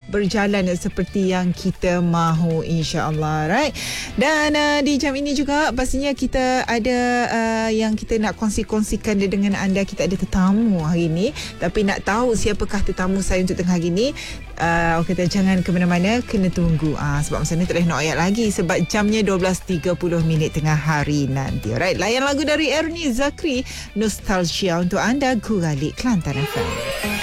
berjalan seperti yang kita mahu, insya-Allah. Right. Dan di jam ini juga pastinya kita ada yang kita nak kongsikan dengan anda. Kita ada tetamu hari ini, tapi nak tahu siapakah tetamu saya untuk tengah hari ini, kita jangan ke mana-mana, kena tunggu sebab masa ni tak boleh nak ayat lagi sebab jamnya 12.30 minit tengah hari nanti. Alright, layan lagu dari Ernie Zakri, Nostalgia untuk anda, Guralik Kelantan FM.